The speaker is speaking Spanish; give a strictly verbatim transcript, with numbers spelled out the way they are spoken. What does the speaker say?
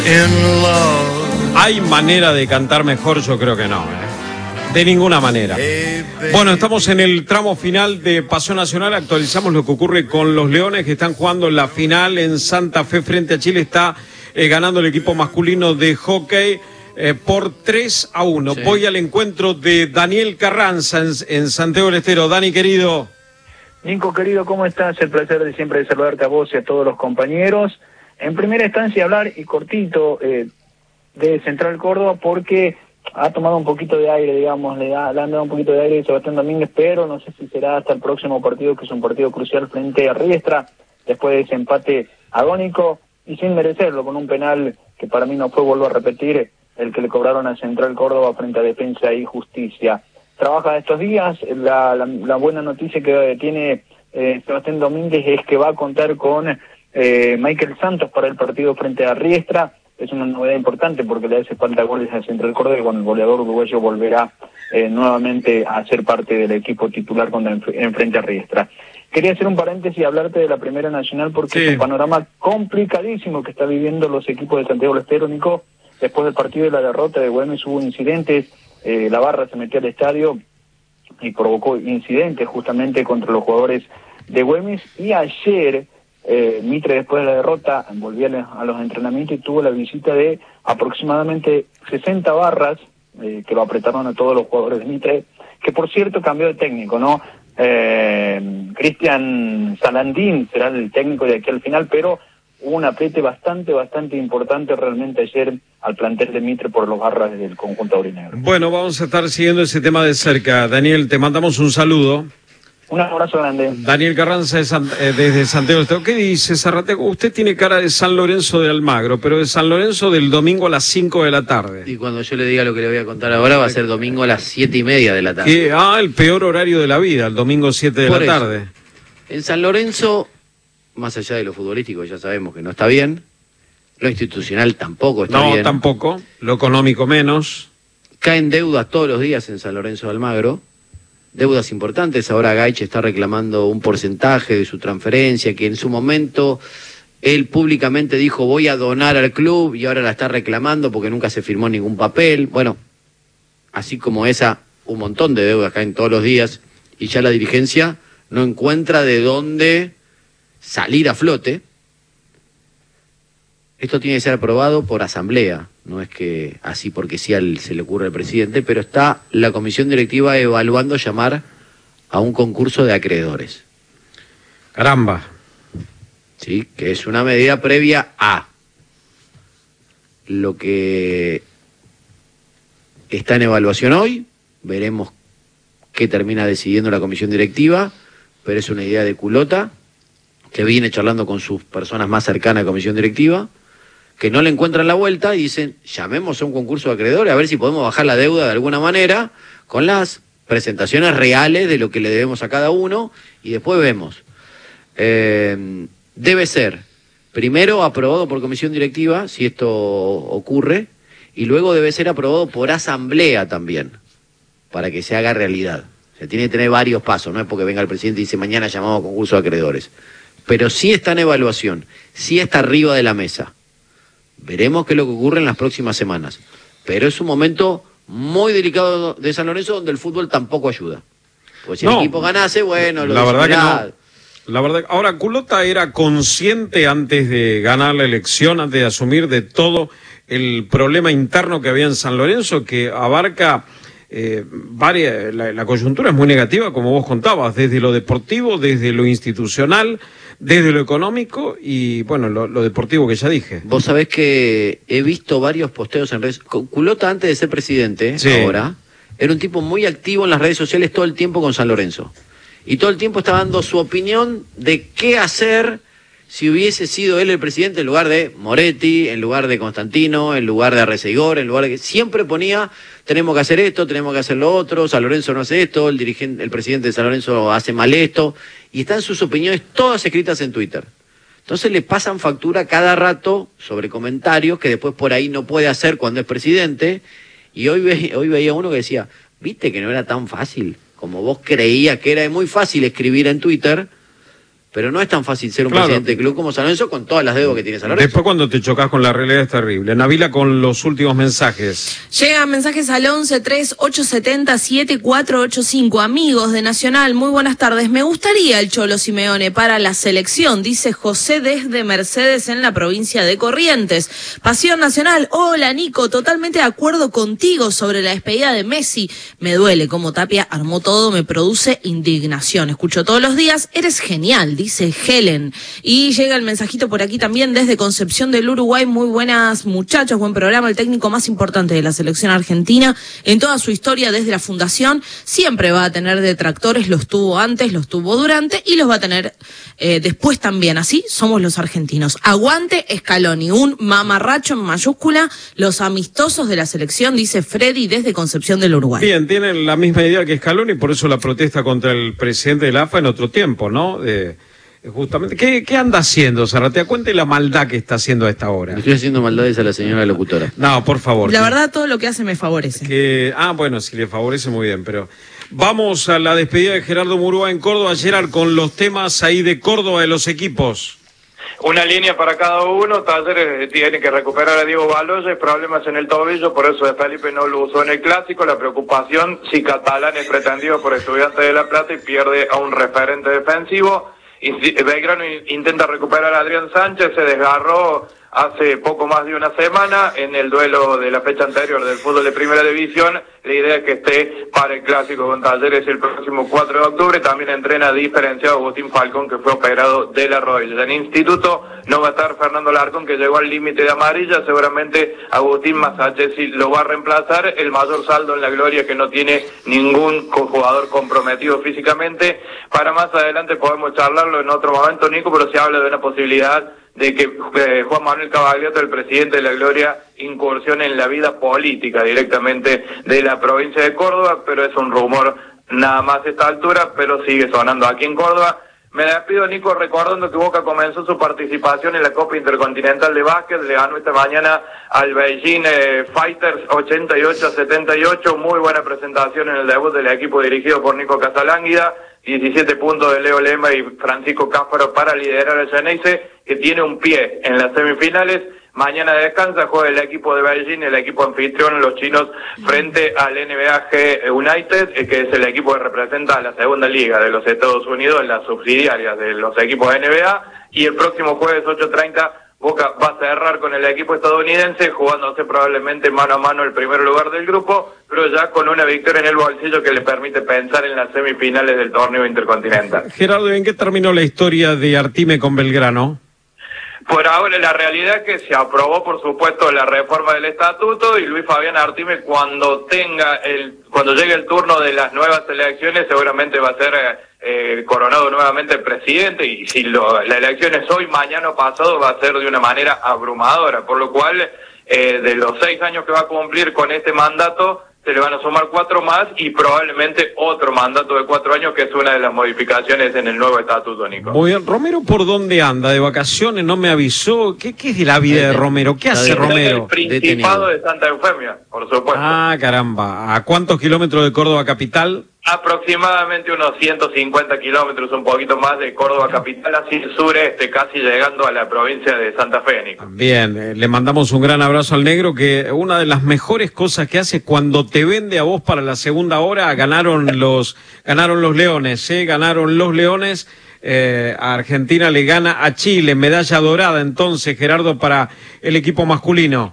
¿Hay manera de cantar mejor? Yo creo que no, ¿eh? De ninguna manera. Bueno, estamos en el tramo final de Paseo Nacional. Actualizamos lo que ocurre con los Leones, que están jugando la final en Santa Fe frente a Chile. Está eh, ganando el equipo masculino de hockey eh, por tres a uno. Sí. Voy al encuentro de Daniel Carranza en, en Santiago del Estero. Dani, querido. Nico, querido, ¿cómo estás? El placer de siempre de saludarte a vos y a todos los compañeros. En primera instancia hablar, y cortito, eh, de Central Córdoba, porque ha tomado un poquito de aire, digamos, le, da, le han dado un poquito de aire a Sebastián Domínguez, pero no sé si será hasta el próximo partido, que es un partido crucial frente a Riestra, después de ese empate agónico, y sin merecerlo, con un penal que para mí no fue, vuelvo a repetir, el que le cobraron a Central Córdoba frente a Defensa y Justicia. Trabaja estos días, la, la, la buena noticia que tiene eh, Sebastián Domínguez es que va a contar con eh, Michael Santos para el partido frente a Riestra. Es una novedad importante porque le hace falta goles a Central Córdoba y con el goleador uruguayo volverá eh, nuevamente a ser parte del equipo titular cuando enf enfrente a Riestra. Quería hacer un paréntesis y hablarte de la Primera Nacional porque sí. Es un panorama complicadísimo que está viviendo los equipos de Santiago del Estero, Nico. Después del partido de la derrota de Güemes hubo incidentes, eh, la barra se metió al estadio y provocó incidentes justamente contra los jugadores de Güemes, y ayer eh, Mitre, después de la derrota, volvió a los entrenamientos y tuvo la visita de aproximadamente sesenta barras eh, que lo apretaron a todos los jugadores de Mitre, que por cierto cambió de técnico, ¿no? Eh, Cristian Salandín será el técnico de aquí al final, pero hubo un apriete bastante, bastante importante realmente ayer al plantel de Mitre por los barras del conjunto aurinegro. Bueno, vamos a estar siguiendo ese tema de cerca. Daniel, te mandamos un saludo. Un abrazo grande. Daniel Carranza de San, eh, desde Santiago del Estero. ¿Qué dice Zarrateco? Usted tiene cara de San Lorenzo de Almagro, pero de San Lorenzo del domingo a las cinco de la tarde. Y cuando yo le diga lo que le voy a contar ahora, va a ser domingo a las siete y media de la tarde. ¿Qué? Ah, el peor horario de la vida, el domingo siete de Por la eso. tarde. En San Lorenzo, más allá de lo futbolístico, ya sabemos que no está bien. Lo institucional tampoco está no, bien. No, tampoco. Lo económico menos. Caen deudas todos los días en San Lorenzo de Almagro. Deudas importantes. Ahora Gaich está reclamando un porcentaje de su transferencia, que en su momento él públicamente dijo voy a donar al club, y ahora la está reclamando porque nunca se firmó ningún papel. Bueno, así como esa, un montón de deudas caen todos los días, y ya la dirigencia no encuentra de dónde salir a flote. Esto tiene que ser aprobado por asamblea, no es que así porque sí al, se le ocurre al presidente, pero está la comisión directiva evaluando llamar a un concurso de acreedores. Caramba. Sí, que es una medida previa a lo que está en evaluación hoy. Veremos qué termina decidiendo la comisión directiva, pero es una idea de culota que viene charlando con sus personas más cercanas a la comisión directiva, que no le encuentran la vuelta y dicen, llamemos a un concurso de acreedores a ver si podemos bajar la deuda de alguna manera con las presentaciones reales de lo que le debemos a cada uno, y después vemos. Eh, debe ser primero aprobado por comisión directiva, si esto ocurre, y luego debe ser aprobado por asamblea también, para que se haga realidad. O sea, tiene que tener varios pasos, no es porque venga el presidente y dice mañana llamamos a concurso de acreedores. Pero sí está en evaluación, sí está arriba de la mesa. Veremos qué es lo que ocurre en las próximas semanas. Pero es un momento muy delicado de San Lorenzo donde el fútbol tampoco ayuda. Pues si no, el equipo ganase, bueno, lo la verdad que no. La verdad, ahora Culota era consciente antes de ganar la elección, antes de asumir de todo el problema interno que había en San Lorenzo, que abarca eh, varias, la, la coyuntura es muy negativa, como vos contabas, desde lo deportivo, desde lo institucional, desde lo económico y, bueno, lo, lo deportivo que ya dije. Vos sabés que he visto varios posteos en redes. Culota, antes de ser presidente, sí. ahora, era un tipo muy activo en las redes sociales todo el tiempo con San Lorenzo. Y todo el tiempo estaba dando su opinión de qué hacer si hubiese sido él el presidente en lugar de Moretti, en lugar de Constantino, en lugar de Arreceigor, en lugar de... Siempre ponía, tenemos que hacer esto, tenemos que hacer lo otro, San Lorenzo no hace esto, el dirigente, el presidente de San Lorenzo hace mal esto, y están sus opiniones todas escritas en Twitter. Entonces le pasan factura cada rato sobre comentarios que después por ahí no puede hacer cuando es presidente, y hoy, ve, hoy veía uno que decía, viste que no era tan fácil, como vos creías que era muy fácil escribir en Twitter. Pero no es tan fácil ser un Claro. presidente del club como San Lorenzo con todas las deudas que tiene San Lorenzo. Después cuando te chocas con la realidad es terrible. Nabila, con los últimos mensajes. Llegan mensajes al once tres ocho siete cero siete cuatro ocho cinco. Amigos de Nacional, muy buenas tardes. Me gustaría el Cholo Simeone para la selección, dice José desde Mercedes en la provincia de Corrientes. Pasión Nacional, hola Nico, totalmente de acuerdo contigo sobre la despedida de Messi. Me duele como Tapia armó todo, me produce indignación. Escucho todos los días, eres genial, dice Helen. Y llega el mensajito por aquí también desde Concepción del Uruguay. Muy buenas muchachos, buen programa. El técnico más importante de la selección argentina en toda su historia desde la fundación. Siempre va a tener detractores, los tuvo antes, los tuvo durante y los va a tener eh, después también. Así somos los argentinos. Aguante Scaloni, un mamarracho en mayúscula. Los amistosos de la selección, dice Freddy desde Concepción del Uruguay. Bien, tienen la misma idea que Scaloni, por eso la protesta contra el presidente de la A F A en otro tiempo, ¿no? De... Justamente, ¿qué, qué anda haciendo, Zarratea? Cuente la maldad que está haciendo a esta hora. Le estoy haciendo maldades a la señora locutora. No, por favor. La verdad, todo lo que hace me favorece. Que, ah, bueno, si le favorece muy bien, pero vamos a la despedida de Gerardo Murúa en Córdoba. Gerard, con los temas ahí de Córdoba de los equipos. Una línea para cada uno. Talleres tiene que recuperar a Diego Baloyes, problemas en el tobillo, por eso de Felipe no lo usó en el clásico. La preocupación si Catalán es pretendido por Estudiantes de La Plata y pierde a un referente defensivo. Y Belgrano intenta recuperar a Adrián Sánchez, se desgarró hace poco más de una semana en el duelo de la fecha anterior del fútbol de Primera División. La idea es que esté para el clásico con Talleres el próximo cuatro de octubre. También entrena diferenciado Agustín Falcón, que fue operado de la rodilla. En Instituto no va a estar Fernando Larcón, que llegó al límite de amarilla. Seguramente Agustín Masachesi lo va a reemplazar. El mayor saldo en la gloria, que no tiene ningún jugador comprometido físicamente. Para más adelante podemos charlarlo en otro momento, Nico, pero se habla de una posibilidad de que eh, Juan Manuel Cavagliato, el presidente de la Gloria, incursione en la vida política directamente de la provincia de Córdoba, pero es un rumor nada más a esta altura, pero sigue sonando aquí en Córdoba. Me despido, Nico, recordando que Boca comenzó su participación en la Copa Intercontinental de Básquet, le ganó esta mañana al Beijing eh, Fighters ochenta y ocho a setenta y ocho, muy buena presentación en el debut del equipo dirigido por Nico Casalánguida, diecisiete puntos de Leo Lema y Francisco Cáfaro para liderar al Xeneize, que tiene un pie en las semifinales. Mañana descansa, juega el equipo de Beijing, el equipo anfitrión, los chinos, frente al N B A G United, que es el equipo que representa a la segunda liga de los Estados Unidos, en las subsidiarias de los equipos de N B A, y el próximo jueves ocho treinta Boca va a cerrar con el equipo estadounidense, jugándose probablemente mano a mano el primer lugar del grupo, pero ya con una victoria en el bolsillo que le permite pensar en las semifinales del torneo intercontinental. Gerardo, ¿en qué terminó la historia de Artime con Belgrano? Por ahora la realidad es que se aprobó, por supuesto, la reforma del estatuto, y Luis Fabián Artime, cuando tenga el, cuando llegue el turno de las nuevas elecciones, seguramente va a ser eh, coronado nuevamente presidente, y si lo, la elección es hoy, mañana o pasado, va a ser de una manera abrumadora, por lo cual eh, de los seis años que va a cumplir con este mandato, se le van a sumar cuatro más y probablemente otro mandato de cuatro años, que es una de las modificaciones en el nuevo estatuto, Nico. Muy bien. ¿Romero por dónde anda? ¿De vacaciones? ¿No me avisó? ¿Qué, qué es de la vida de Romero? ¿Qué hace Romero? El Principado de Santa Eufemia, por supuesto. Ah, caramba. ¿A cuántos kilómetros de Córdoba capital? Aproximadamente unos ciento cincuenta kilómetros, un poquito más, de Córdoba capital hacia el sureste, casi llegando a la provincia de Santa Fe, Nico. Bien, eh, le mandamos un gran abrazo al negro, que una de las mejores cosas que hace cuando te vende a vos para la segunda hora. Ganaron los, ganaron los Leones, ¿eh? Ganaron los Leones. Eh, a Argentina le gana a Chile, medalla dorada entonces, Gerardo, para el equipo masculino.